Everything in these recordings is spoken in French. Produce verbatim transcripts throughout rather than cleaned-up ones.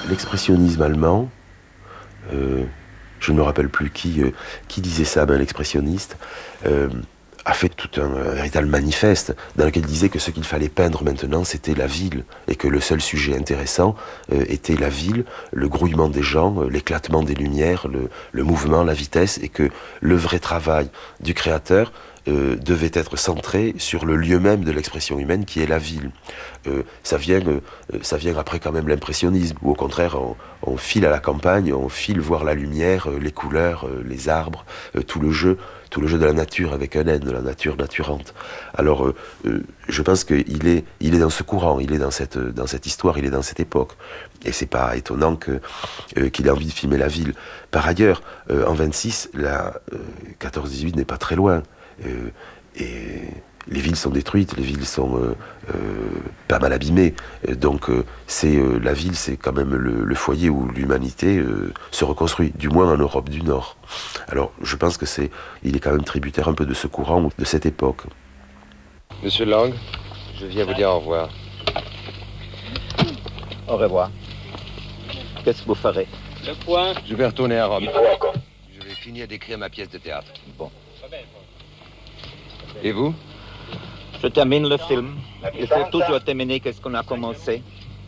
l'expressionnisme allemand, euh, je ne me rappelle plus qui, euh, qui disait ça, ben, l'expressionniste, euh, a fait tout un, un véritable manifeste dans lequel il disait que ce qu'il fallait peindre maintenant, c'était la ville, et que le seul sujet intéressant euh, était la ville, le grouillement des gens, euh, l'éclatement des lumières, le, le mouvement, la vitesse, et que le vrai travail du créateur euh, devait être centré sur le lieu même de l'expression humaine, qui est la ville. Euh, ça vient, euh, ça vient après quand même l'impressionnisme, où au contraire on, on file à la campagne, on file voir la lumière, euh, les couleurs, euh, les arbres, euh, tout le jeu, tout le jeu de la nature avec un N, de la nature naturante. Alors euh, euh, je pense qu'il est, il est dans ce courant, il est dans cette, dans cette histoire, il est dans cette époque. Et c'est pas étonnant que, euh, qu'il ait envie de filmer la ville. Par ailleurs, euh, en vingt-six, la euh, quatorze dix-huit n'est pas très loin. Euh, et les villes sont détruites, les villes sont euh, euh, pas mal abîmées. Donc euh, c'est, euh, la ville, c'est quand même le, le foyer où l'humanité euh, se reconstruit, du moins en Europe du Nord. Alors je pense que c'est, il est quand même tributaire un peu de ce courant, de cette époque. Monsieur Lang, je viens vous dire au revoir. Au revoir. Qu'est-ce que vous ferez? Le point. Je vais retourner à Rome. Je vais finir d'écrire ma pièce de théâtre. Bon. Et vous? Je termine le film. J'essaie toujours de terminer ce qu'on a commencé.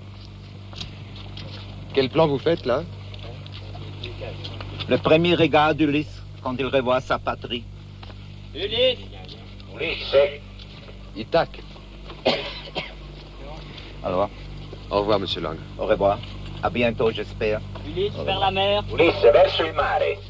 Quel plan vous faites, là? Le premier regard d'Ulysse quand il revoit sa patrie. Ulysse. Ulisse. Ithaque. Alors, Au revoir, monsieur Lang. au revoir. À bientôt, j'espère. Ulysse vers la mer. Ulisse verso il mare.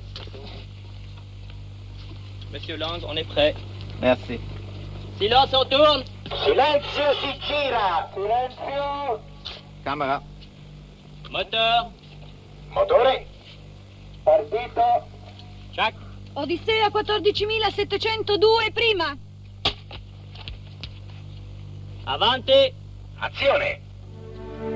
Monsieur Lang, on est prêt. Merci. Silence, on tourne. Silenzio si gira. Silenzio. Camera. Moteur. Motore. Partito. Jack. Odissea quattordicimilasettecentodue prima. Avanti. Azione.